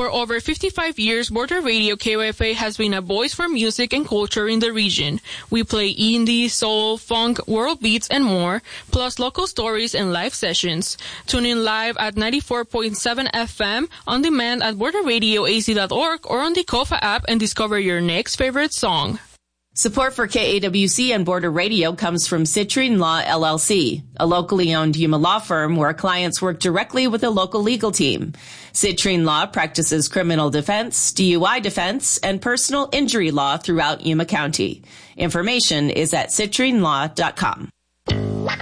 For over 55 years, Border Radio KYFA has been a voice for music and culture in the region. We play indie, soul, funk, world beats, and more, plus local stories and live sessions. Tune in live at 94.7 FM, on demand at borderradioaz.org or on the KOFA app and discover your next favorite song. Support for KAWC and Border Radio comes from Citrine Law LLC, a locally owned Yuma law firm where clients work directly with a local legal team. Citrine Law practices criminal defense, DUI defense, and personal injury law throughout Yuma County. Information is at citrinelaw.com.